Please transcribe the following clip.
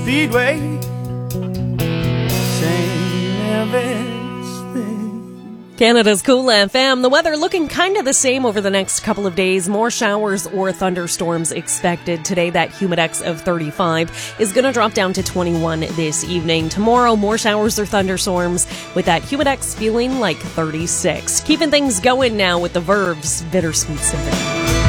Speedway. Same everything. Canada's Cool FM. The weather looking kind of the same over the next couple of days. More showers or thunderstorms expected today. That humidex of 35 is going to drop down to 21 this evening. Tomorrow, more showers or thunderstorms with that humidex feeling like 36. Keeping things going now with the Verve's Bittersweet Symphony.